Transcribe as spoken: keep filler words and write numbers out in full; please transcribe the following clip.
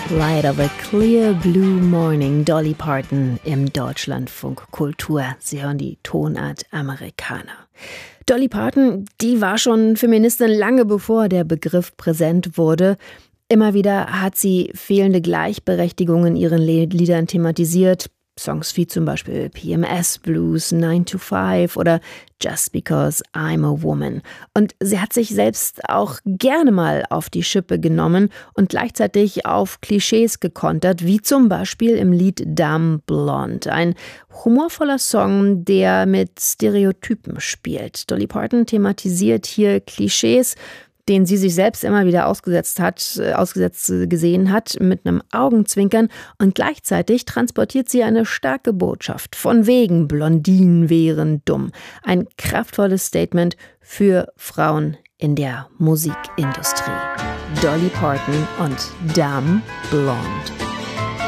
Light of a Clear Blue Morning, Dolly Parton im Deutschlandfunk Kultur. Sie hören die Tonart Amerikaner. Dolly Parton, die war schon Feministin lange bevor der Begriff präsent wurde. Immer wieder hat sie fehlende Gleichberechtigung in ihren Liedern thematisiert. Songs wie zum Beispiel P M S Blues, nine to five oder Just Because I'm a Woman. Und sie hat sich selbst auch gerne mal auf die Schippe genommen und gleichzeitig auf Klischees gekontert, wie zum Beispiel im Lied Dumb Blonde. Ein humorvoller Song, der mit Stereotypen spielt. Dolly Parton thematisiert hier Klischees, den sie sich selbst immer wieder ausgesetzt hat, ausgesetzt gesehen hat, mit einem Augenzwinkern, und gleichzeitig transportiert sie eine starke Botschaft. Von wegen, Blondinen wären dumm. Ein kraftvolles Statement für Frauen in der Musikindustrie. Dolly Parton und Dumb Blonde.